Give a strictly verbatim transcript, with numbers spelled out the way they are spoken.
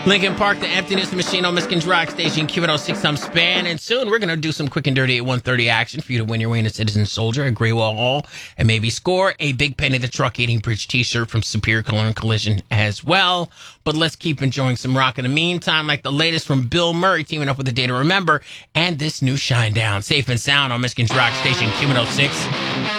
Lincoln Park, the emptiness machine on Michigan's Rock Station, Q one oh six some span. And soon we're going to do some quick and dirty at one thirty action for you to win your way in a Citizen Soldier at Graywall Hall and maybe score a Big Penny the Truck Eating Bridge t-shirt from Superior Color and Collision as well. But let's keep enjoying some rock in the meantime, like the latest from Bill Murray teaming up with the Day to Remember and this new Shine Down. Safe and sound on Michigan's Rock Station, Q one oh six